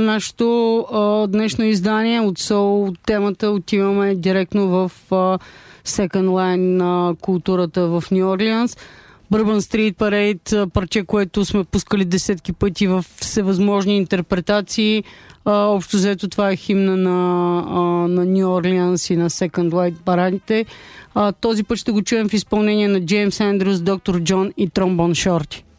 нашето днешно издание от Soul темата отиваме директно в Second Line на културата в Ню Орлеанс. Bourbon Street Parade, парче, което сме пускали десетки пъти в всевъзможни интерпретации. Общо взето това е химна на Ню Орлеанс и на Second Light парадите. Този път ще го чуем в изпълнение на Джеймс Андрюс, Доктор Джон и Тромбон Шорти.